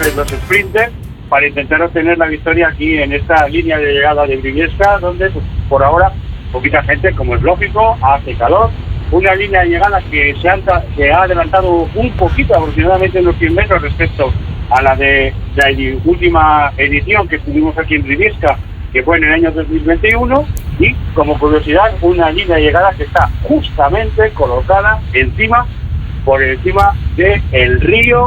corredores, los sprinters, para intentar obtener la victoria aquí en esta línea de llegada de Briviesca, donde pues, por ahora poquita gente, como es lógico, hace calor. Una línea de llegada que se ha adelantado un poquito, aproximadamente unos 100 metros respecto a la de la última edición que tuvimos aquí en Briviesca, que fue en el año 2021, y como curiosidad, una línea de llegada que está justamente colocada por encima del río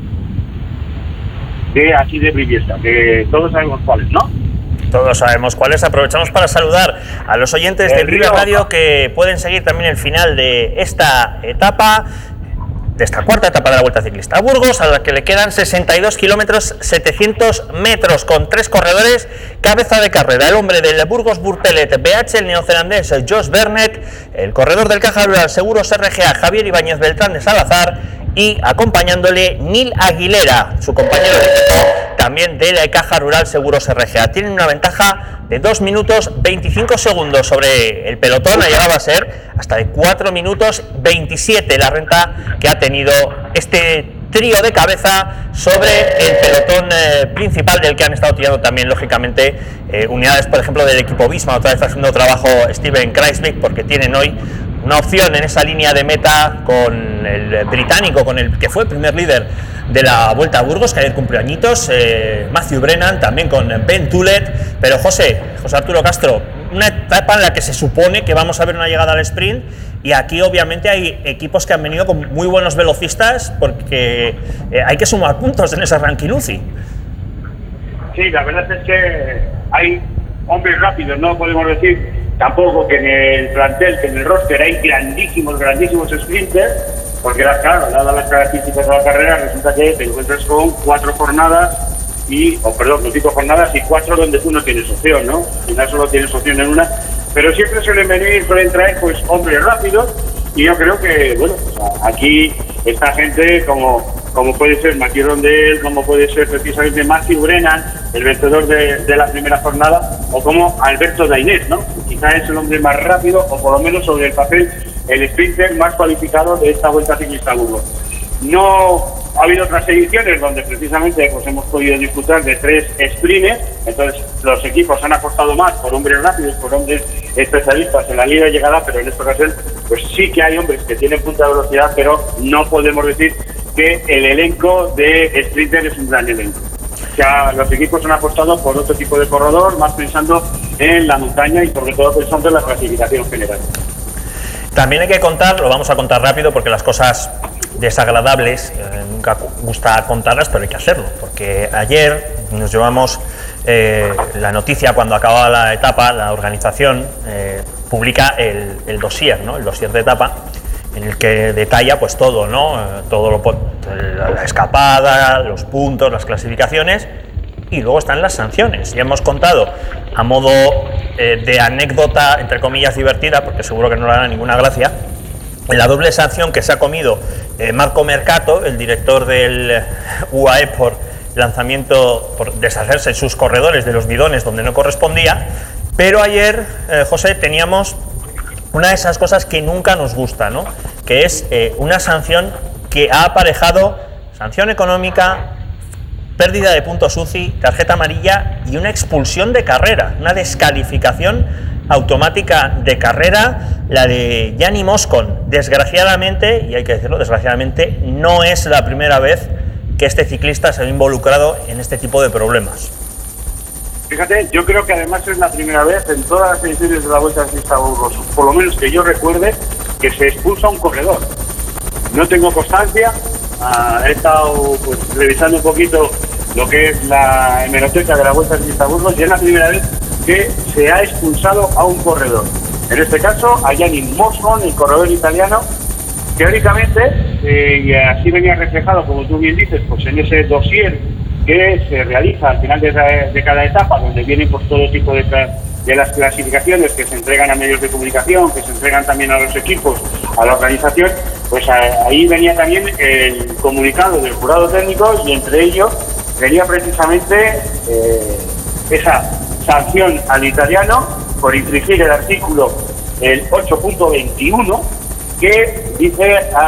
de Briviesca, que todos sabemos cuáles, ¿no? Todos sabemos cuáles. Aprovechamos para saludar a los oyentes de Vive Radio que pueden seguir también el final de esta etapa, de esta cuarta etapa de la Vuelta Ciclista a Burgos, a la que le quedan 62 kilómetros 700 metros, con 3 corredores. Cabeza de carrera, el hombre del Burgos Burtelet BH, el neozelandés Josh Burnett, el corredor del Caja Rural Seguros RGA Javier Ibáñez Beltrán de Salazar, y acompañándole Nil Aguilera, su compañero de equipo, también de la Caja Rural Seguros RGA. Tienen una ventaja de 2 minutos 25 segundos sobre el pelotón. Ha llegado a ser hasta de 4 minutos 27 la renta que ha tenido este trío de cabeza sobre el pelotón principal, del que han estado tirando también, lógicamente, unidades, por ejemplo, del equipo Visma. Otra vez haciendo trabajo Steven Kruijswijk, porque tienen hoy una opción en esa línea de meta con el británico, con el que fue el primer líder de la Vuelta a Burgos, que ayer cumplió añitos, Matthew Brennan, también con Ben Tulet. Pero José Arturo Castro, una etapa en la que se supone que vamos a ver una llegada al sprint, y aquí obviamente hay equipos que han venido con muy buenos velocistas, porque hay que sumar puntos en ese ranking UCI. Sí, la verdad es que hay hombres rápidos, no podemos decir tampoco que en el plantel, que en el roster hay grandísimos sprinters, porque claro, dadas las características de la carrera, resulta que te encuentras con 4 jornadas y 5 jornadas y 4 donde tú no tienes opción, ¿no? Al final solo tienes opción en una, pero siempre suelen traer pues hombres rápidos, y yo creo que, bueno, pues aquí esta gente como puede ser Mathieu Rondel, como puede ser precisamente Matthew Brennan, el vencedor de la primera jornada, o como Alberto Dainés, ¿no? Quizá es el hombre más rápido, o por lo menos sobre el papel, el sprinter más cualificado de esta Vuelta Ciclista a Burgos. No ha habido otras ediciones donde precisamente pues hemos podido disfrutar de 3 sprinters, entonces los equipos han apostado más por hombres rápidos, por hombres especialistas en la línea de llegada, pero en esta ocasión pues sí que hay hombres que tienen punta de velocidad, pero no podemos decir que el elenco de sprinter es un gran elenco. Ya los equipos han apostado por otro tipo de corredor, más pensando en la montaña y sobre todo pensando en la clasificación general. También hay que contar, lo vamos a contar rápido porque las cosas desagradables nunca gusta contarlas, pero hay que hacerlo, porque ayer nos llevamos la noticia cuando acababa la etapa. La organización publica el dossier, ¿no? El dossier de etapa, en el que detalla pues todo, ¿no? La escapada, los puntos, las clasificaciones, y luego están las sanciones. Ya hemos contado, a modo de anécdota, entre comillas, divertida, porque seguro que no le hará ninguna gracia, la doble sanción que se ha comido Marco Mercato, el director del UAE, por deshacerse en sus corredores de los bidones donde no correspondía. Pero ayer, José, teníamos una de esas cosas que nunca nos gusta, ¿no? Que es una sanción que ha aparejado sanción económica, pérdida de puntos UCI, tarjeta amarilla y una expulsión de carrera, una descalificación automática de carrera, la de Gianni Moscon. Desgraciadamente, y hay que decirlo, desgraciadamente, no es la primera vez que este ciclista se ha involucrado en este tipo de problemas. Fíjate, yo creo que además es la primera vez en todas las ediciones de la Vuelta Ciclista a Burgos, por lo menos que yo recuerde, que se expulsa un corredor. No tengo constancia, he estado pues revisando un poquito lo que es la hemeroteca de la Vuelta Ciclista a Burgos, y es la primera vez que se ha expulsado a un corredor. En este caso, a Gianni Moscon, el corredor italiano. Teóricamente, y así venía reflejado, como tú bien dices, pues en ese dossier que se realiza al final de cada etapa, donde vienen pues todo tipo de las clasificaciones que se entregan a medios de comunicación, que se entregan también a los equipos, a la organización, pues ahí venía también el comunicado del jurado técnico, y entre ellos venía precisamente esa sanción al italiano por infringir el artículo el 8.21, que dice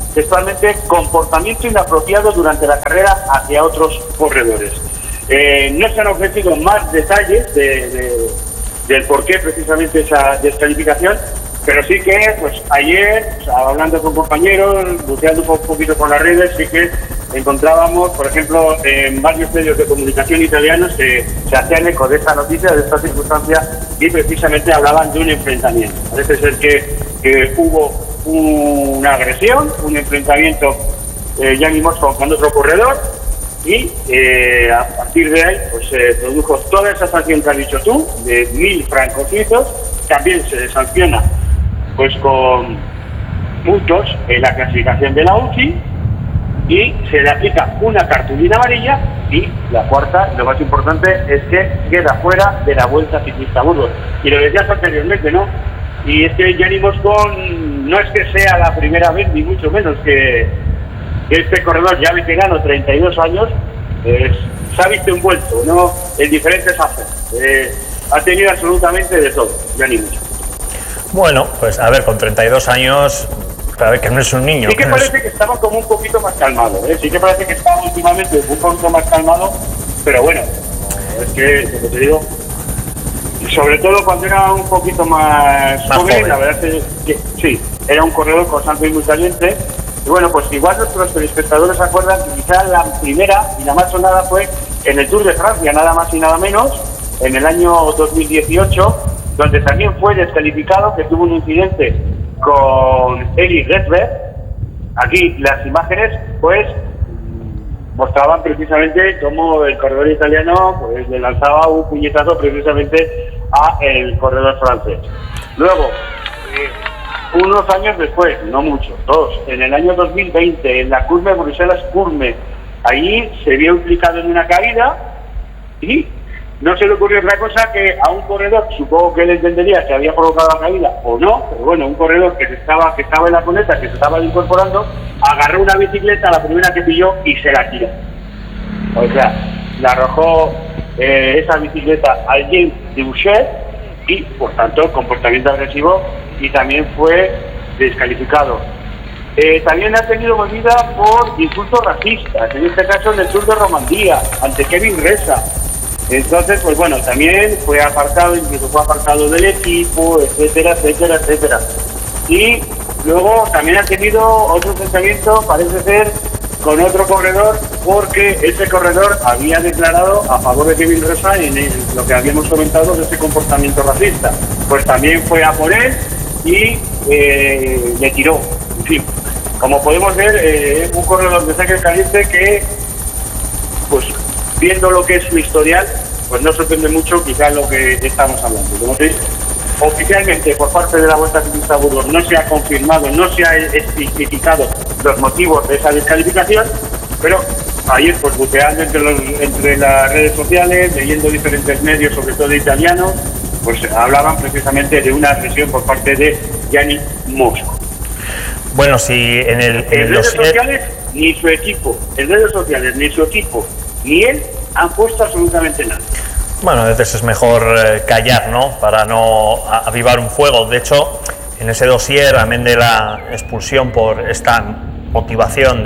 textualmente, comportamiento inapropiado durante la carrera hacia otros corredores. No se han ofrecido más detalles del por qué precisamente esa descalificación, pero sí que pues ayer, hablando con compañeros, buceando un poquito por las redes, sí que encontrábamos, por ejemplo, en varios medios de comunicación italianos que se hacían eco de esta noticia, de esta circunstancia, y precisamente hablaban de un enfrentamiento. Parece ser que hubo una agresión, un enfrentamiento Gianni Moscon con otro corredor, y a partir de ahí pues se produjo toda esa sanción que has dicho tú, de 1.000 francos suizos. También se sanciona pues con puntos en la clasificación de la UCI, y se le aplica una cartulina amarilla, y la cuarta, lo más importante, es que queda fuera de la Vuelta Ciclista a Burgos. Y lo decías anteriormente, ¿no? Y es que Gianni Moscon no es que sea la primera vez, ni mucho menos, que este corredor ya veterano, 32 años, se ha visto envuelto, ¿no?, en diferentes afres. Ha tenido absolutamente de todo, Gianni Moscon. Bueno, pues a ver, con 32 años, a ver, que no es un niño. Sí que parece que estaba como un poquito más calmado, ¿eh? Sí que parece que estaba últimamente un poquito más calmado, pero bueno, es que, como te digo, sobre todo cuando era un poquito más joven, la verdad es que sí, era un corredor constante y muy caliente. Y bueno, pues igual nuestros telespectadores se acuerdan que quizás la primera y la más sonada fue en el Tour de Francia, nada más y nada menos, en el año 2018, donde también fue descalificado, que tuvo un incidente con Eli Redberg. Aquí las imágenes pues mostraban precisamente cómo el corredor italiano pues le lanzaba un puñetazo precisamente a el corredor francés. Luego, unos años después, no mucho, en el año 2020, en la Curme Bruselas-Curme, allí se vio implicado en una caída y no se le ocurrió otra cosa que a un corredor, supongo que él entendería que había provocado la caída o no, pero bueno, un corredor que estaba en la cuneta, que se estaba incorporando, agarró una bicicleta, la primera que pilló, y se la tiró. O sea, le arrojó esa bicicleta al James de Boucher, y por tanto comportamiento agresivo, y también fue descalificado. También ha tenido medida por insultos racistas, en este caso en el Tour de Romandía, ante Kevin Reza. Entonces, pues bueno, también fue apartado, incluso fue apartado del equipo, etcétera, etcétera, etcétera. Y luego también ha tenido otro enfrentamiento, parece ser, con otro corredor, porque ese corredor había declarado a favor de Kevin Reza en lo que habíamos comentado de ese comportamiento racista. Pues también fue a por él y le tiró. En fin, como podemos ver, es un corredor de sangre caliente que, pues, viendo lo que es su historial, pues no sorprende mucho quizás lo que estamos hablando. Como te digo, oficialmente por parte de la Vuelta Ciclista a Burgos no se ha confirmado, no se ha especificado los motivos de esa descalificación, pero ayer, pues buceando entre las redes sociales, leyendo diferentes medios, sobre todo italianos, pues hablaban precisamente de una agresión por parte de Gianni Moscon. Bueno, si en redes sociales, ni su equipo, en redes sociales, ni su equipo, ni él han puesto absolutamente nada. Bueno, a veces es mejor callar, ¿no?, para no avivar un fuego. De hecho, en ese dossier, amén de la expulsión por esta motivación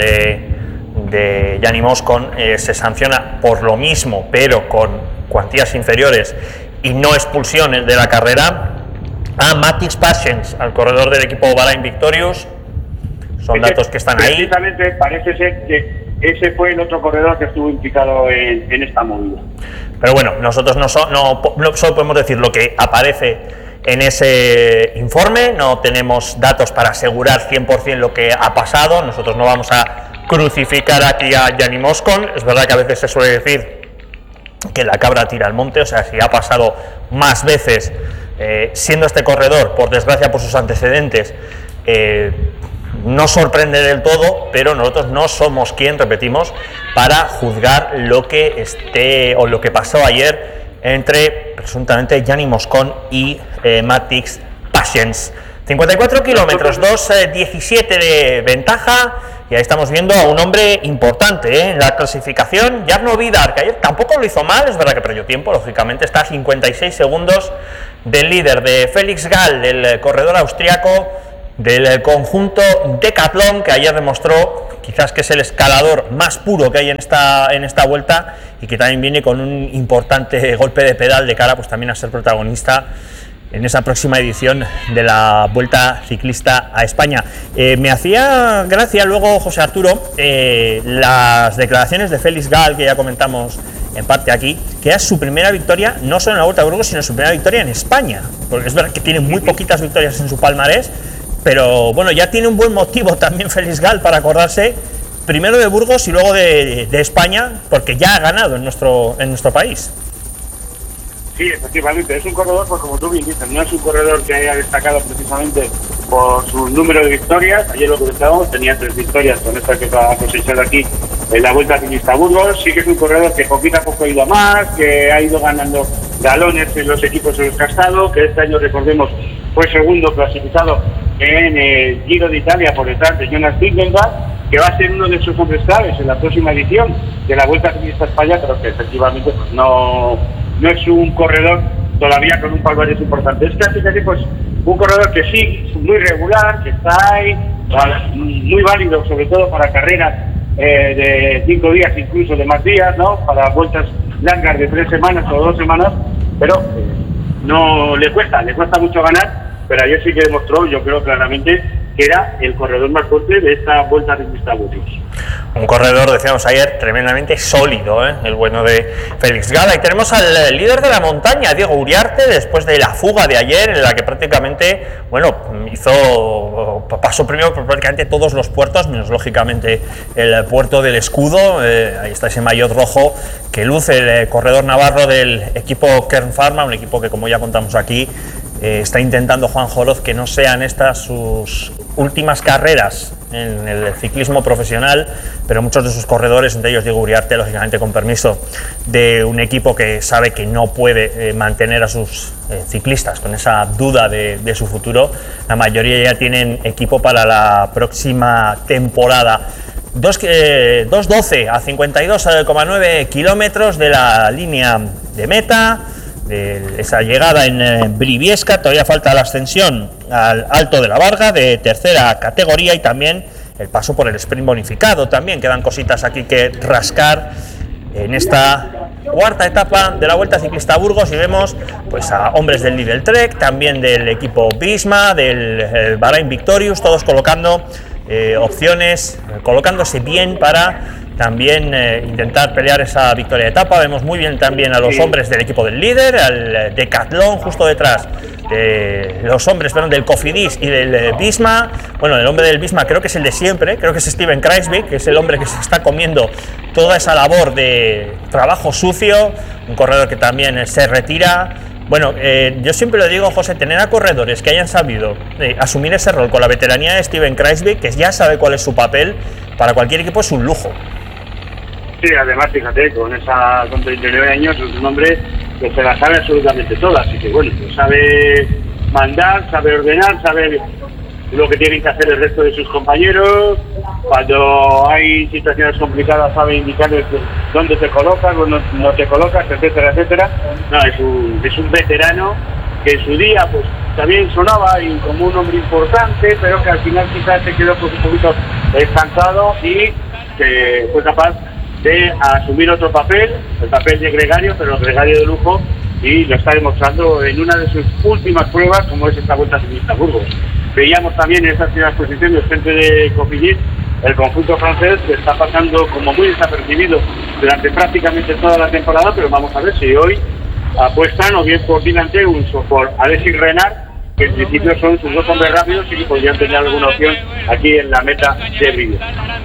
de Gianni Moscon, se sanciona por lo mismo, pero con cuantías inferiores y no expulsiones de la carrera, a Matix Patience, al corredor del equipo Bahrain Victorious. Son datos que están ahí. Precisamente parece ser que ese fue el otro corredor que estuvo implicado en esta movida. Pero bueno, nosotros no solo podemos decir lo que aparece en ese informe, no tenemos datos para asegurar 100% lo que ha pasado. Nosotros no vamos a crucificar aquí a Gianni Moscon. Es verdad que a veces se suele decir que la cabra tira al monte, o sea, si ha pasado más veces, siendo este corredor, por desgracia por sus antecedentes, no sorprende del todo, pero nosotros no somos quien, repetimos, para juzgar lo que esté o lo que pasó ayer entre presuntamente Gianni Moscon y Matix Patience. 54 kilómetros, 2.17 de ventaja, y ahí estamos viendo a un hombre importante en la clasificación, Jarno Vidar, que ayer tampoco lo hizo mal, es verdad que perdió tiempo, lógicamente está a 56 segundos del líder, de Félix Gall, del corredor austriaco, del conjunto Decathlon, que ayer demostró quizás que es el escalador más puro que hay en esta vuelta, y que también viene con un importante golpe de pedal de cara pues también a ser protagonista en esa próxima edición de la Vuelta Ciclista a España. Me hacía gracia luego, José Arturo, las declaraciones de Félix Gal, que ya comentamos en parte aquí, que es su primera victoria, no solo en la Vuelta a Burgos, sino su primera victoria en España, porque es verdad que tiene muy poquitas victorias en su palmarés, pero bueno, ya tiene un buen motivo también Félix Gal para acordarse primero de Burgos y luego de España, porque ya ha ganado en nuestro país. Sí, efectivamente, es un corredor, pues como tú bien dices, no es un corredor que haya destacado precisamente por su número de victorias. Ayer lo comentábamos, tenía 3 victorias con esta que ha cosechado aquí en la Vuelta Ciclista a Burgos. Sí que es un corredor que poquito a poco ha ido a más, que ha ido ganando galones en los equipos en los que ha estado, que este año, recordemos, fue segundo clasificado en el Giro de Italia por detrás de Jonas Vingegaard, que va a ser uno de sus hombres claves en la próxima edición de la Vuelta Ciclista a España, pero que efectivamente pues, no es un corredor todavía con un palmarés importante. Es casi pues un corredor que sí, muy regular, que está ahí, muy válido sobre todo para carreras de 5 días, incluso de más días, ¿no? Para vueltas largas de 3 semanas o 2 semanas, pero no le cuesta mucho ganar, pero ayer sí que demostró, yo creo claramente, que era el corredor más fuerte de esta Vuelta Ciclista a Burgos. Un corredor, decíamos ayer, tremendamente sólido, el bueno de Félix Gal. Y tenemos al líder de la montaña, Diego Uriarte, después de la fuga de ayer, en la que prácticamente, pasó primero por prácticamente todos los puertos, menos lógicamente el puerto del Escudo. Ahí está ese maillot rojo que luce el corredor navarro del equipo Kern Pharma, un equipo que, como ya contamos aquí, está intentando Juan Joroz que no sean estas sus últimas carreras en el ciclismo profesional, pero muchos de sus corredores, entre ellos Diego Uriarte, lógicamente con permiso de un equipo que sabe que no puede mantener a sus ciclistas con esa duda de su futuro, la mayoría ya tienen equipo para la próxima temporada. 2.12 a 52,9 kilómetros de la línea de meta, de esa llegada en Briviesca. Todavía falta la ascensión al Alto de la Varga de tercera categoría y también el paso por el sprint bonificado. También quedan cositas aquí que rascar en esta cuarta etapa de la Vuelta Ciclista a Burgos, y vemos pues a hombres del Lidl Trek, también del equipo Visma, del Bahrain Victorious, todos colocando opciones, colocándose bien para también intentar pelear esa victoria de etapa. Vemos muy bien también a los hombres del equipo del líder, al Decathlon justo detrás de los hombres del Cofidis y del Visma. Bueno, el hombre del Visma creo que es el de siempre, creo que es Steven Kruijswijk, que es el hombre que se está comiendo toda esa labor de trabajo sucio, un corredor que también se retira. Bueno, yo siempre lo digo, José, tener a corredores que hayan sabido asumir ese rol con la veteranía de Steven Kruijswijk, que ya sabe cuál es su papel, para cualquier equipo es un lujo. Sí, además, fíjate, con 39 años es un hombre que se la sabe absolutamente toda, así que bueno, pues sabe mandar, sabe ordenar, sabe lo que tienen que hacer el resto de sus compañeros. Cuando hay situaciones complicadas sabe indicarles dónde te colocas, dónde no te colocas, etcétera, etcétera. No, es un veterano que en su día pues también sonaba como un hombre importante, pero que al final quizás se quedó pues, un poquito estancado y que fue capaz de asumir otro papel, el papel de gregario, pero gregario de lujo, y lo está demostrando en una de sus últimas pruebas, como es esta Vuelta Ciclista a Burgos. Veíamos también en esta primera posición del frente de Cofidis el conjunto francés, que está pasando como muy desapercibido durante prácticamente toda la temporada, pero vamos a ver si hoy apuestan o bien por Dylan Teuns o por Alexis Renard, que en principio son sus 2 hombres rápidos y que podrían tener alguna opción aquí en la meta de Briviesca.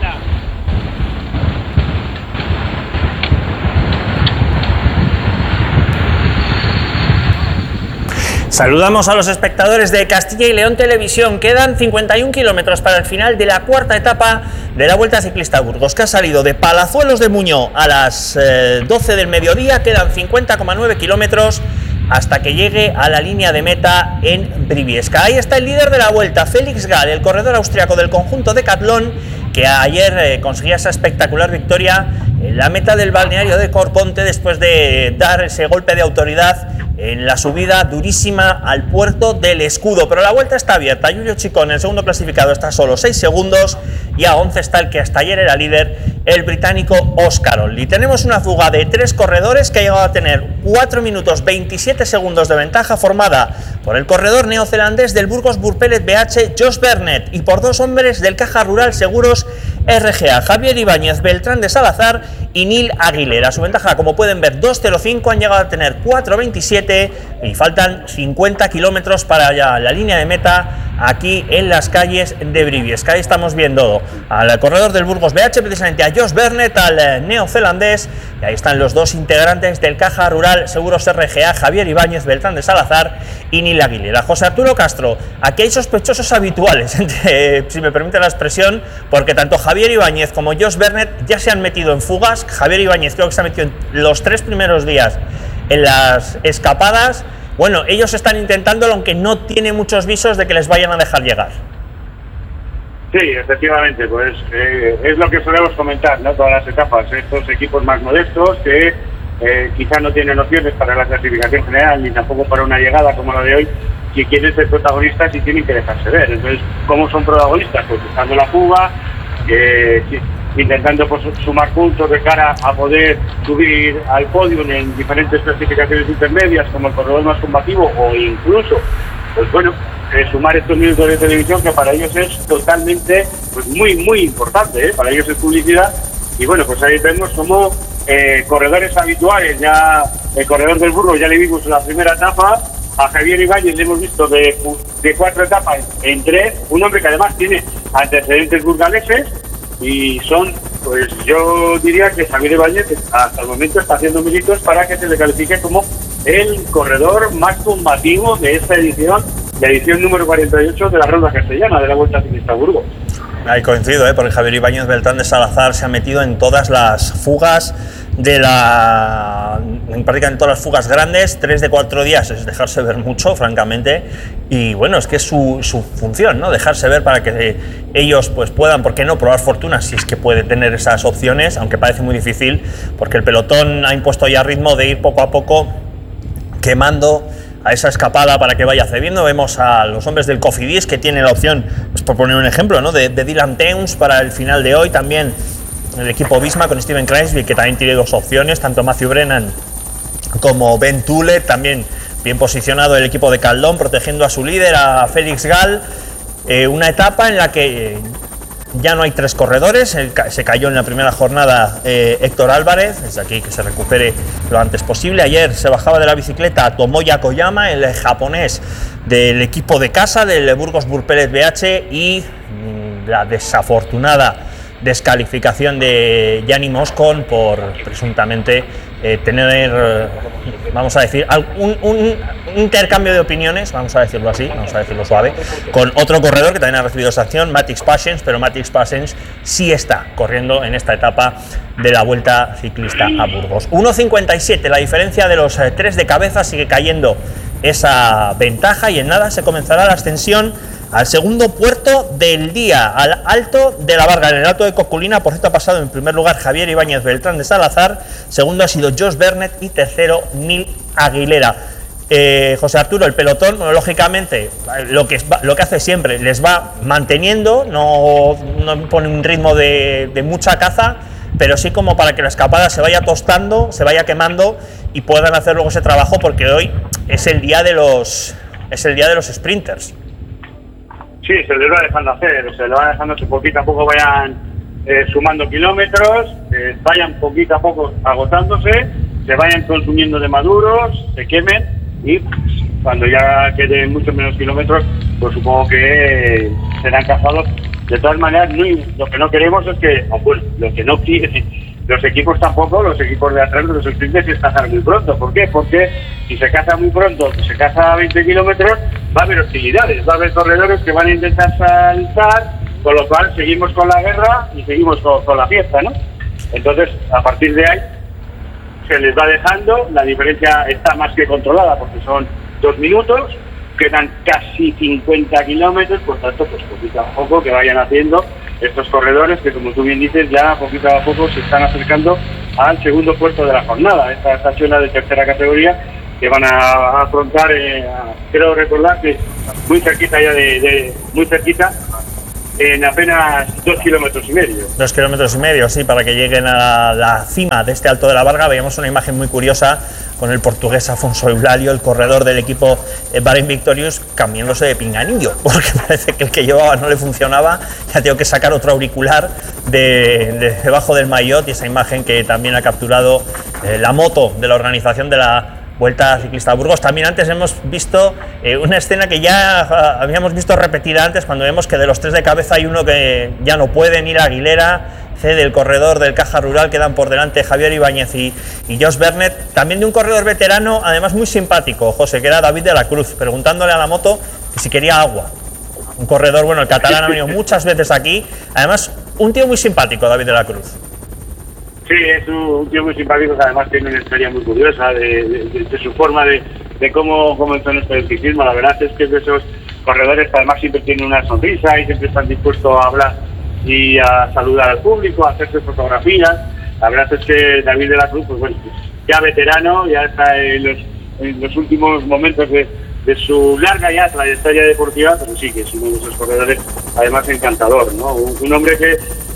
Saludamos a los espectadores de Castilla y León Televisión. Quedan 51 kilómetros para el final de la cuarta etapa de la Vuelta Ciclista a Burgos, que ha salido de Palazuelos de Muñó a las 12 del mediodía. Quedan 50,9 kilómetros hasta que llegue a la línea de meta en Briviesca. Ahí está el líder de la Vuelta, Félix Gal, el corredor austriaco del conjunto Decathlon, que ayer conseguía esa espectacular victoria en la meta del balneario de Corponte después de dar ese golpe de autoridad en la subida durísima al puerto del Escudo. Pero la vuelta está abierta. Giulio Ciccone, el segundo clasificado, está a solo 6 segundos y a 11 está el que hasta ayer era líder, el británico Oscar. Y tenemos una fuga de 3 corredores que ha llegado a tener 4 minutos 27 segundos de ventaja, formada por el corredor neozelandés del Burgos Burpelet BH, Josh Burnett, y por 2 hombres del Caja Rural Seguros RGA, Javier Ibáñez Beltrán de Salazar y Nil Aguilera. Su ventaja, como pueden ver, 2.05, han llegado a tener 4.27 y faltan 50 kilómetros para ya la línea de meta aquí en las calles de Briviesca. Ahí estamos viendo al corredor del Burgos BH, precisamente a Josh Burnett, al neozelandés, y ahí están los 2 integrantes del Caja Rural Seguros RGA, Javier Ibáñez Beltrán de Salazar y Nil Aguilera. José Arturo Castro, aquí hay sospechosos habituales, si me permite la expresión, porque tanto Javier Ibáñez como Josh Burnett ya se han metido en fugas. Javier Ibáñez creo que se ha metido en los 3 primeros días en las escapadas. Bueno, ellos están intentándolo, aunque no tiene muchos visos de que les vayan a dejar llegar. Sí, efectivamente, pues es lo que solemos comentar, ¿no? Todas las etapas, estos equipos más modestos que quizás no tienen opciones para la clasificación general ni tampoco para una llegada como la de hoy, que quieren ser protagonistas y tienen que dejarse ver. Entonces, ¿cómo son protagonistas? Pues buscando la fuga, intentando pues, sumar puntos de cara a poder subir al podio en diferentes clasificaciones intermedias como el corredor más combativo, o incluso, pues bueno, sumar estos minutos de televisión, que para ellos es totalmente, pues muy importante, para ellos es publicidad. Y bueno, pues ahí vemos como corredores habituales. Ya el corredor del Burgos ya le vimos en la primera etapa, a Javier Ibáñez le hemos visto de 4 etapas en 3, un hombre que además tiene antecedentes burgaleses, y son, pues yo diría que Javier Ibáñez hasta el momento está haciendo méritos para que se le califique como el corredor más combativo de esta edición, la edición número 48 de la Ronda Castellana de la Vuelta Ciclista Burgos. Ahí coincido, porque Javier Ibáñez Beltrán de Salazar se ha metido en todas las fugas en prácticamente todas las fugas grandes. 3 de 4 días es dejarse ver mucho, francamente, y bueno, es que es su función, ¿no? Dejarse ver para que ellos pues puedan, ¿por qué no?, probar fortuna, si es que puede tener esas opciones, aunque parece muy difícil, porque el pelotón ha impuesto ya ritmo de ir poco a poco quemando a esa escapada para que vaya cediendo. Vemos a los hombres del Cofidis que tienen la opción, pues por poner un ejemplo, ¿no?, de Dylan Teuns para el final de hoy. También el equipo Visma con Steven Kreinsvik, que también tiene 2 opciones, tanto Matthew Brennan como Ben Tulle. También bien posicionado el equipo de Caldón, protegiendo a su líder, a Félix Gall. Una etapa en la que ya no hay 3 corredores. Se cayó en la primera jornada Héctor Álvarez, desde aquí que se recupere lo antes posible. Ayer se bajaba de la bicicleta Tomoya Koyama, el japonés del equipo de casa del Burgos Burpelet BH, y la desafortunada descalificación de Gianni Moscon por presuntamente tener, vamos a decir, un intercambio de opiniones, vamos a decirlo así, vamos a decirlo suave, con otro corredor que también ha recibido sanción, Matix Passens, pero Matix Passens sí está corriendo en esta etapa de la Vuelta Ciclista a Burgos. 1.57 la diferencia de los 3 de cabeza, sigue cayendo esa ventaja, y en nada se comenzará la ascensión al segundo puerto del día, al Alto de la Varga, en el Alto de Coculina. Por cierto, ha pasado en primer lugar Javier Ibáñez Beltrán de Salazar, segundo ha sido Josh Burnett y tercero Nil Aguilera. José Arturo, el pelotón, bueno, lógicamente, lo que hace siempre, les va manteniendo, no pone un ritmo de mucha caza, pero sí como para que la escapada se vaya tostando, se vaya quemando y puedan hacer luego ese trabajo, porque hoy es el día de los sprinters. Sí, se les va dejando hacer, se les va dejando que poquito a poco vayan sumando kilómetros, vayan poquito a poco agotándose, se vayan consumiendo de maduros, se quemen, y pues, cuando ya queden muchos menos kilómetros, pues supongo que serán cazados. De todas maneras, lo que no queremos es que, bueno, lo que no quieren los equipos tampoco, los equipos de atrás de los sprinters, es cazar muy pronto. ¿Por qué? Porque si se caza muy pronto, si se caza a 20 kilómetros, va a haber hostilidades, va a haber corredores que van a intentar saltar, con lo cual seguimos con la guerra y seguimos con la fiesta, ¿no? Entonces, a partir de ahí, se les va dejando, la diferencia está más que controlada, porque son 2 minutos, quedan casi 50 kilómetros, por tanto, pues poquito a poco que vayan haciendo estos corredores que, como tú bien dices, ya poquito a poco se están acercando al segundo puerto de la jornada, esta estación de tercera categoría, que van a afrontar, creo recordar que muy cerquita ya muy cerquita, en apenas 2,5 kilómetros. 2,5 kilómetros, sí, para que lleguen a la cima de este Alto de la Varga. Veíamos una imagen muy curiosa con el portugués Afonso Eulalio, el corredor del equipo Bahrain Victorious, cambiándose de pinganillo, porque parece que el que llevaba no le funcionaba, ya tengo que sacar otro auricular debajo del maillot, y esa imagen que también ha capturado la moto de la organización de la Vuelta Ciclista a Burgos. También antes hemos visto una escena que ya habíamos visto repetida antes, cuando vemos que de los 3 de cabeza hay uno que ya no puede, Nil Aguilera, cede el corredor del Caja Rural, quedan por delante Javier Ibáñez y Josh Bernet. También de un corredor veterano, además muy simpático, José, que era David de la Cruz, preguntándole a la moto que si quería agua. Un corredor, bueno, el catalán ha venido muchas veces aquí, además un tío muy simpático, David de la Cruz. Sí, es un tío muy simpático, que además tiene una historia muy curiosa de su forma de cómo comenzó en este ciclismo. La verdad es que es de esos corredores que además siempre tienen una sonrisa y siempre están dispuestos a hablar y a saludar al público, a hacerse fotografías. La verdad es que David de la Cruz, pues bueno, ya veterano, ya está en los últimos momentos de su larga ya trayectoria deportiva, pero sí que es uno de esos corredores además encantador, ¿no? Un hombre que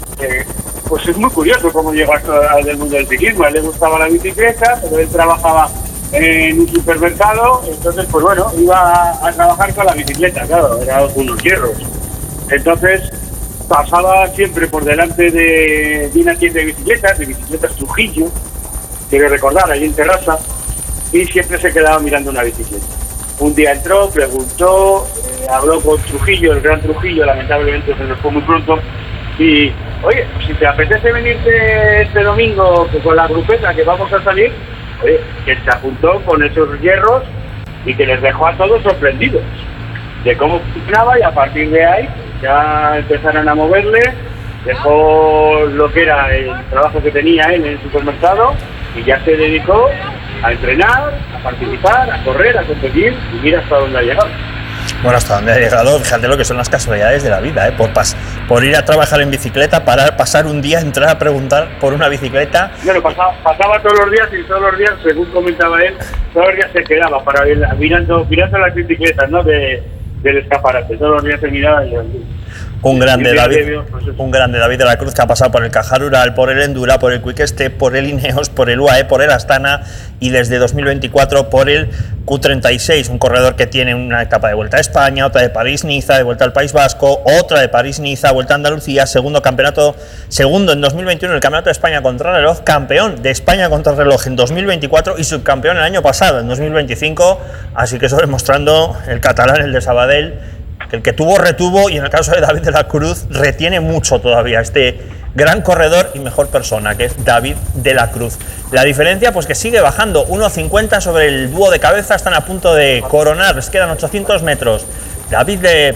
pues es muy curioso cómo llegó al mundo del ciclismo. A él le gustaba la bicicleta, pero él trabajaba en un supermercado, entonces pues bueno, iba a trabajar con la bicicleta, claro, era unos hierros. Entonces pasaba siempre por delante de una tienda de bicicletas Trujillo, quiero recordar, allí en Terrassa, y siempre se quedaba mirando una bicicleta. Un día entró, preguntó, habló con Trujillo, el gran Trujillo, lamentablemente se nos fue muy pronto, y oye, si te apetece venirte este domingo con la grupeta que vamos a salir, oye, que se apuntó con esos hierros y que les dejó a todos sorprendidos de cómo funcionaba, y a partir de ahí ya empezaron a moverle, dejó lo que era el trabajo que tenía él en el supermercado y ya se dedicó a entrenar, a participar, a correr, a competir, y mira hasta dónde ha llegado. Bueno, hasta dónde ha llegado, fíjate lo que son las casualidades de la vida, por ir a trabajar en bicicleta, pasar un día, entrar a preguntar por una bicicleta. Bueno, pasaba todos los días, y todos los días, según comentaba él, todos los días se quedaba para mirando las bicicletas, ¿no?, del escaparate, todos los días se miraba y un grande David de la Cruz, que ha pasado por el Caja Rural, por el Endura, por el Quick Step, por el Ineos, por el UAE, por el Astana, y desde 2024 por el Q36, un corredor que tiene una etapa de Vuelta a España, otra de París-Niza, de Vuelta al País Vasco, otra de París-Niza, Vuelta a Andalucía, segundo en 2021 el Campeonato de España Contrarreloj, campeón de España Contrarreloj en 2024 y subcampeón el año pasado, en 2025, así que eso demostrando el catalán, el de Sabadell, el que tuvo retuvo, y en el caso de David de la Cruz retiene mucho todavía este gran corredor y mejor persona, que es David de la Cruz. La diferencia, pues que sigue bajando, 1,50 sobre el dúo de cabeza, están a punto de coronar, les quedan 800 metros. David de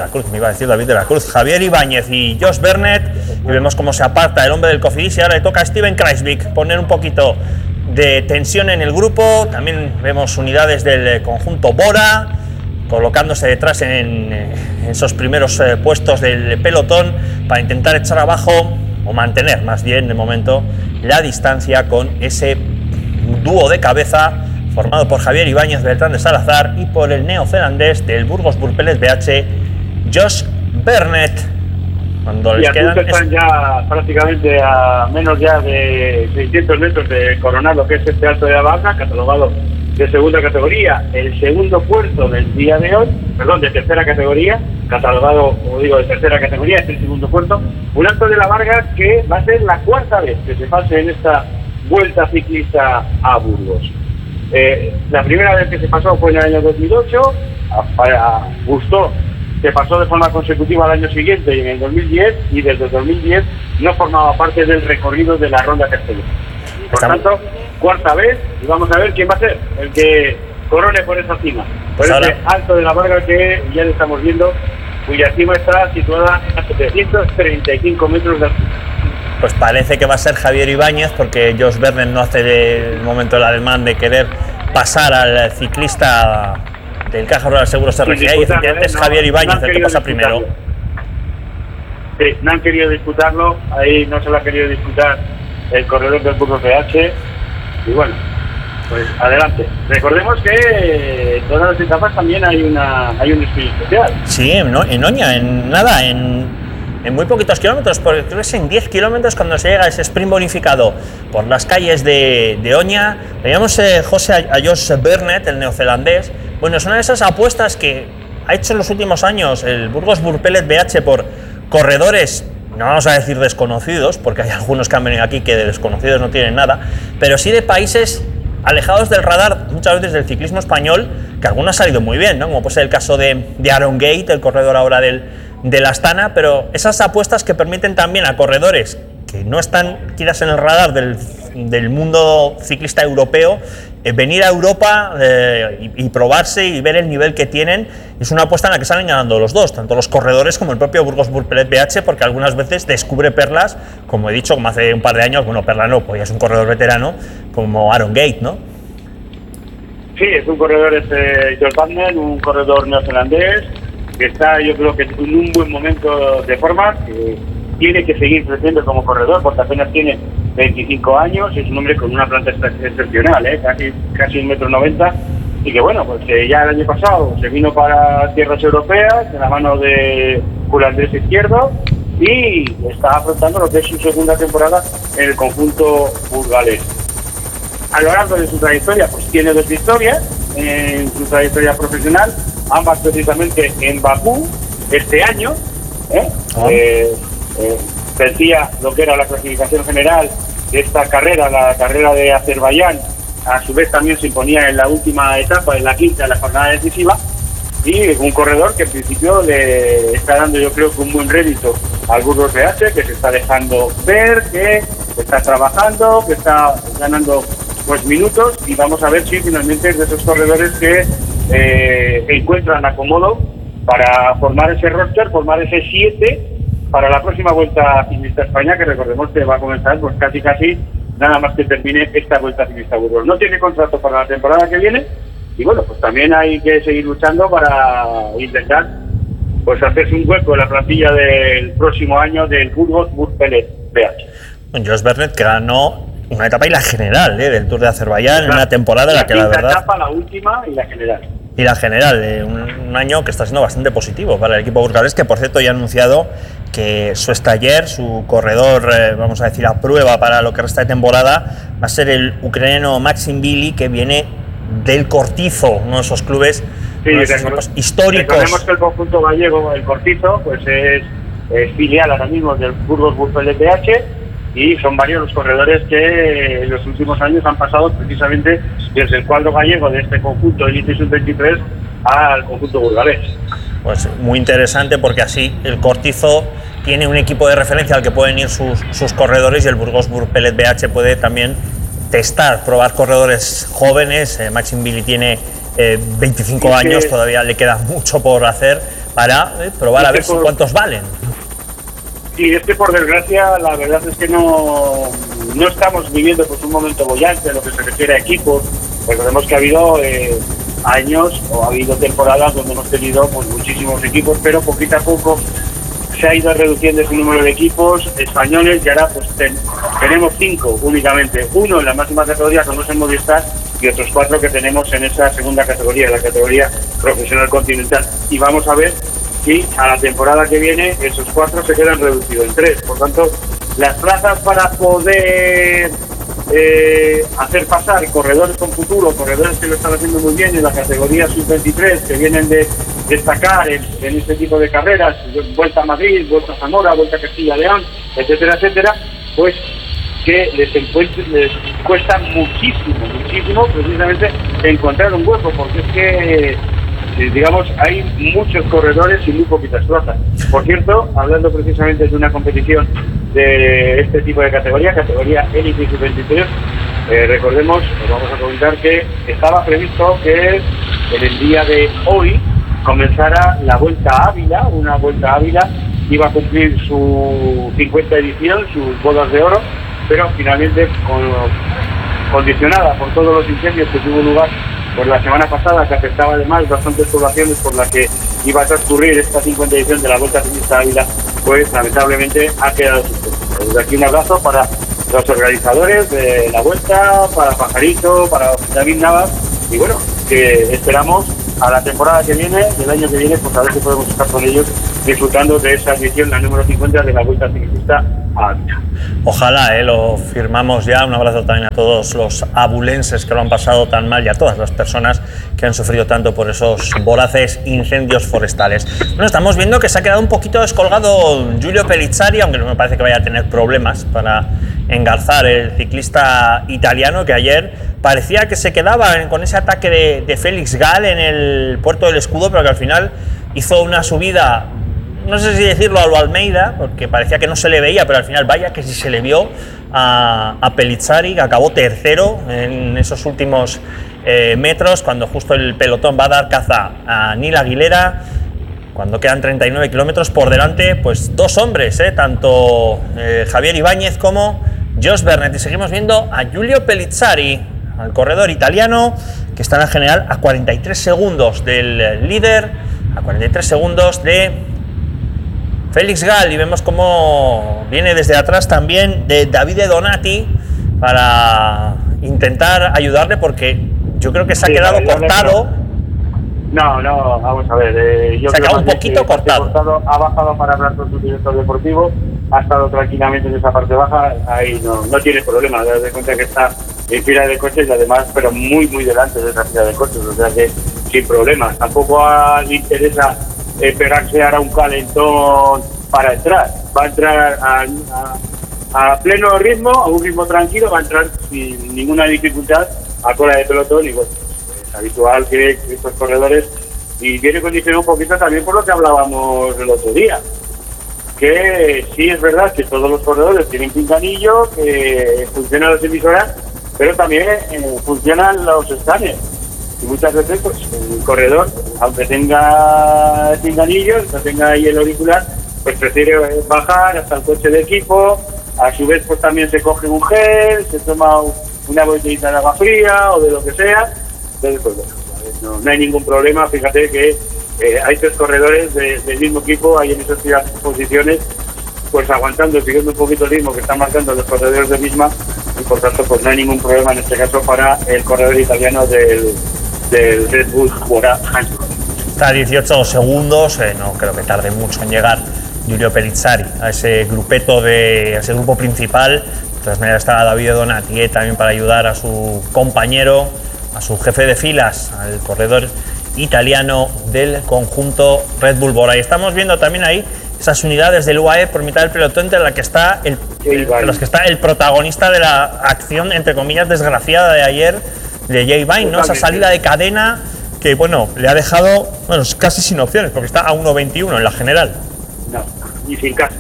la Cruz, Javier Ibáñez y Josh Bernet, y vemos cómo se aparta el hombre del Cofidis, y ahora le toca a Steven Kruijswijk poner un poquito de tensión en el grupo. También vemos unidades del conjunto Bora colocándose detrás en esos primeros puestos del pelotón para intentar echar abajo, o mantener más bien de momento, la distancia con ese dúo de cabeza formado por Javier Ibáñez Beltrán de Salazar y por el neozelandés del Burgos Burpeles BH, Josh Bernet. Cuando les quedan están ya prácticamente a menos ya de 600 metros de coronar lo que es este Alto de la Varga, catalogado de segunda categoría, el segundo puerto del día de hoy, de tercera categoría, catalogado, como digo, de tercera categoría, es el segundo puerto, un Alto de la Varga que va a ser la cuarta vez que se pase en esta Vuelta Ciclista a Burgos. La primera vez que se pasó fue en el año 2008, gustó, se pasó de forma consecutiva al año siguiente y en el 2010, y desde el 2010 no formaba parte del recorrido de la Ronda Castellana. Por tanto, cuarta vez, y vamos a ver quién va a ser el que corone por esa cima, por ese Alto de la Varga que ya le estamos viendo, cuya cima está situada a 735 metros de altura. Pues parece que va a ser Javier Ibáñez, porque Josh Bernet no hace el momento el ademán de querer pasar al ciclista del Caja Rural Seguros RGA, y efectivamente es Javier Ibáñez el que pasa primero. Sí, no han querido disputarlo, ahí no se lo ha querido disputar el corredor del Burgos BH, y bueno, pues adelante. Recordemos que en todas las etapas también hay un sprint especial. Sí, en Oña, en muy poquitos kilómetros, porque creo que es en 10 kilómetros cuando se llega a ese sprint bonificado por las calles de Oña. Veíamos José a Josh Burnett, el neozelandés. Bueno, es una de esas apuestas que ha hecho en los últimos años el Burgos Burpelet BH por corredores, no vamos a decir desconocidos, porque hay algunos que han venido aquí que de desconocidos no tienen nada, pero sí de países alejados del radar, muchas veces del ciclismo español, que algunos han salido muy bien, ¿no? Como puede ser el caso de Aaron Gate, el corredor ahora del Astana, pero esas apuestas que permiten también a corredores que no están quizás en el radar del mundo ciclista europeo, venir a Europa y probarse y ver el nivel que tienen. Es una apuesta en la que salen ganando los dos, tanto los corredores como el propio Burgos Burpelet BH, porque algunas veces descubre perlas, como he dicho, como hace un par de años, bueno, perla no, pues ya es un corredor veterano, como Aaron Gate, ¿no? Sí, es un corredor Josh Burnett, un corredor neozelandés, que está, yo creo que en un buen momento de forma, que tiene que seguir creciendo como corredor, porque apenas tiene 25 años, es un hombre con una planta excepcional, casi 1,90 m, y que bueno, pues ya el año pasado se vino para tierras europeas, de la mano de holandés izquierdo, y está afrontando lo que es su segunda temporada en el conjunto burgalés. A lo largo de su trayectoria, pues tiene 2 victorias en su trayectoria profesional, ambas precisamente en Bakú este año. Vencía lo que era la clasificación general de esta carrera, la carrera de Azerbaiyán. A su vez también se imponía en la última etapa, en la quinta, la jornada decisiva, y un corredor que en principio le está dando, yo creo, que un buen rédito al Burgos BH, que se está dejando ver, que está trabajando, que está ganando pues minutos, y vamos a ver si finalmente es de esos corredores que encuentran acomodo para formar ese roster, formar ese 7 para la próxima Vuelta Ciclista a España, que recordemos que va a comenzar pues casi nada más que termine esta Vuelta Ciclista a Burgos. No tiene contrato para la temporada que viene, y bueno, pues también hay que seguir luchando para intentar pues hacerse un hueco en la plantilla del próximo año del Burgos Burpelet BH. Josh Burnett, que ganó una etapa y la general del Tour de Azerbaiyán, en una temporada en la que la verdad... etapa, la última y la general. Y la general, un año que está siendo bastante positivo para el equipo burgalés, que por cierto ya ha anunciado que su estaller, su corredor, vamos a decir, a prueba para lo que resta de temporada, va a ser el ucraniano Maxim Billy, que viene del Cortizo, uno de esos clubes históricos. Recordemos que el conjunto gallego, el Cortizo, pues es filial ahora mismo del Burgos Burpelet BH, y son varios los corredores que en los últimos años han pasado precisamente desde el cuadro gallego de este conjunto Elite Sub-23 al conjunto burgalés. Pues muy interesante, porque así el Cortizo tiene un equipo de referencia al que pueden ir sus corredores, y el Burgos Burpelet BH puede también probar corredores jóvenes. Maxim Billy tiene 25 años, todavía le queda mucho por hacer para probar a ver cuántos valen. Sí, es que por desgracia la verdad es que no estamos viviendo pues un momento bollante en lo que se refiere a equipos. Recordemos que ha habido años o ha habido temporadas donde hemos tenido pues muchísimos equipos, pero poquito a poco se ha ido reduciendo ese número de equipos españoles, y ahora pues tenemos 5 únicamente, uno en la máxima categoría con los en Movistar y otros 4 que tenemos en esa segunda categoría, la categoría profesional continental, y vamos a ver si a la temporada que viene esos 4 se quedan reducidos en 3. Por tanto, las plazas para poder hacer pasar corredores con futuro, corredores que lo están haciendo muy bien en la categoría sub-23, que vienen de destacar en este tipo de carreras, Vuelta a Madrid, Vuelta a Zamora, Vuelta a Castilla y León, etcétera, etcétera, pues que les cuesta muchísimo precisamente encontrar un hueco, porque es que digamos, hay muchos corredores y muy poquitas plazas. Por cierto, hablando precisamente de una competición de este tipo de categoría Elite Sub-23, recordemos, os vamos a comentar que estaba previsto que en el día de hoy comenzara la Vuelta Ávila, una Vuelta Ávila iba a cumplir su 50 edición, sus bodas de oro, pero finalmente condicionada por todos los incendios que tuvo lugar por la semana pasada, que afectaba además bastantes poblaciones por las que iba a transcurrir esta 50 edición de la Vuelta Ciclista Ávila, pues lamentablemente ha quedado suspendido. Desde aquí un abrazo para los organizadores de la vuelta, para Pajarito, para David Navas, y bueno, que esperamos a la temporada que viene, del año que viene, pues a ver si podemos estar con ellos disfrutando de esa edición, la número 50 de la Vuelta Ciclista a Ávila. Ojalá, lo firmamos ya. Un abrazo también a todos los abulenses que lo han pasado tan mal y a todas las personas que han sufrido tanto por esos voraces incendios forestales. Bueno, estamos viendo que se ha quedado un poquito descolgado Giulio Pellizzari, aunque no me parece que vaya a tener problemas para engarzar el ciclista italiano, que ayer parecía que se quedaba con ese ataque de Félix Gall en el Puerto del Escudo, pero que al final hizo una subida, no sé si decirlo a lo Almeida, porque parecía que no se le veía, pero al final vaya que sí se le vio a Pellizzari, que acabó tercero en esos últimos metros, cuando justo el pelotón va a dar caza a Nil Aguilera, cuando quedan 39 kilómetros por delante, pues dos hombres, tanto Javier Ibáñez como Josh Bernett, y seguimos viendo a Giulio Pellizzari, al corredor italiano, que está en la general a 43 segundos del líder, a 43 segundos de Félix Gall, y vemos cómo viene desde atrás también de Davide Donati para intentar ayudarle, porque yo creo que se ha quedado cortado. No, vamos a ver. Se ha quedado un poquito cortado. Ha bajado para hablar con su director deportivo, ha estado tranquilamente en esa parte baja, ahí no tiene problema. Te das cuenta que está en fila de coches y además, pero muy delante de esa fila de coches, o sea que sin problemas. Tampoco le interesa pegarse ahora un calentón para entrar. Va a entrar a pleno ritmo, a un ritmo tranquilo, va a entrar sin ninguna dificultad a cola de pelotón, y bueno, es habitual que estos corredores, y viene condicionado un poquito también por lo que hablábamos el otro día, que sí es verdad que todos los corredores tienen pinganillo, que funcionan las emisoras, pero también funcionan los escáneres, y muchas veces pues el corredor, aunque tenga pinganillos, no tenga ahí el auricular, pues prefiere bajar hasta el coche de equipo. A su vez pues también se coge un gel, se toma una botellita de agua fría o de lo que sea. Entonces pues bueno, no hay ningún problema. Fíjate que hay tres corredores del mismo equipo ahí en esas posiciones, pues aguantando, siguiendo un poquito el ritmo que están marcando los corredores de misma, y por tanto pues no hay ningún problema en este caso para el corredor italiano del Red Bull Bora Hansgrohe. Está a 18 segundos, no creo que tarde mucho en llegar Giulio Pellizzari a ese grupo principal. De todas maneras está Davide Donati también para ayudar a su compañero, a su jefe de filas, al corredor italiano del conjunto Red Bull Bora. Y estamos viendo también ahí esas unidades del UAE por mitad del pelotón, entre las que está el protagonista de la acción, entre comillas, desgraciada de ayer de Jay Vine, ¿no? Esa salida de cadena que, bueno, le ha dejado, bueno, casi sin opciones, porque está a 1.21 en la general. No, y sin casi.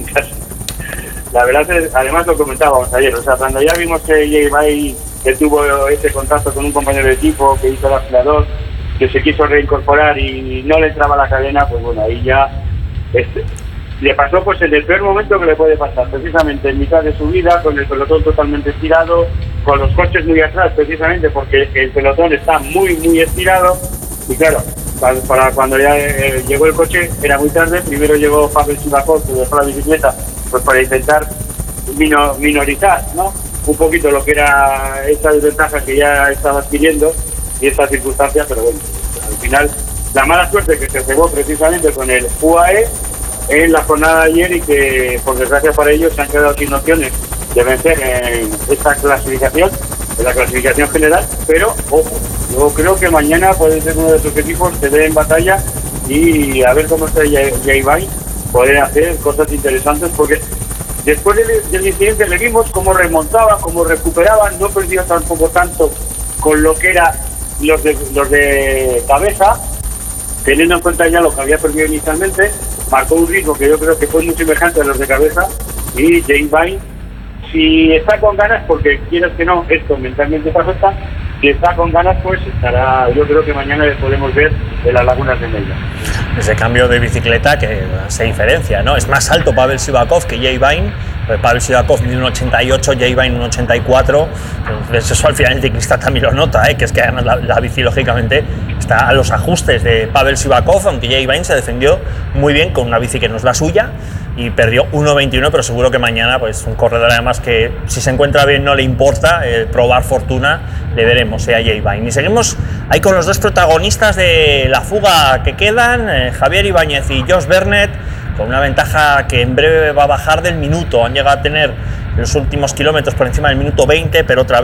La verdad es, además lo comentábamos ayer, o sea, cuando ya vimos que Jay Vine, que tuvo ese contacto con un compañero de equipo, que hizo el afilador, que se quiso reincorporar y no le entraba la cadena, pues bueno, ahí ya le pasó pues en el peor momento que le puede pasar, precisamente en mitad de su vida, con el pelotón totalmente estirado, con los coches muy atrás, precisamente porque el pelotón está muy estirado, y claro, para cuando ya llegó el coche era muy tarde. Primero llegó Pavel Sivakov, que dejó la bicicleta pues para intentar minorizar, ¿no?, un poquito lo que era esa desventaja que ya estaba adquiriendo y esta circunstancia, pero bueno, al final la mala suerte que se cebó precisamente con el UAE en la jornada de ayer, y que por desgracia para ellos se han quedado sin opciones de vencer en esta clasificación, en la clasificación general. Pero ojo, yo creo que mañana puede ser uno de sus equipos que dé en batalla, y a ver cómo está Jay Vine, poder hacer cosas interesantes, porque después del incidente le vimos cómo remontaba, cómo recuperaba, no perdió tampoco tanto con lo que era los de cabeza, teniendo en cuenta ya lo que había perdido inicialmente. Marcó un ritmo que yo creo que fue muy semejante a los de cabeza, y Jay Vine, si está con ganas, porque quieras que no, esto mentalmente te afecta, si está con ganas, pues estará, yo creo que mañana le podemos ver en las lagunas de Melilla. Ese cambio de bicicleta que se diferencia, ¿no? Es más alto Pavel Sivakov que Jay Vine. Pavel Sivakov mide 1,88, Jay Vine 1,84. Entonces eso al final el ciclista también lo nota, que es que además la bici lógicamente está a los ajustes de Pavel Sivakov, aunque Jay Vine se defendió muy bien con una bici que no es la suya, y perdió 1.21, pero seguro que mañana, pues un corredor además que si se encuentra bien no le importa probar fortuna, le veremos a Jay Vine. Y seguimos ahí con los dos protagonistas de la fuga que quedan, Javier Ibáñez y Josh Burnett, con una ventaja que en breve va a bajar del minuto. Han llegado a tener los últimos kilómetros por encima del minuto 20, pero otra vez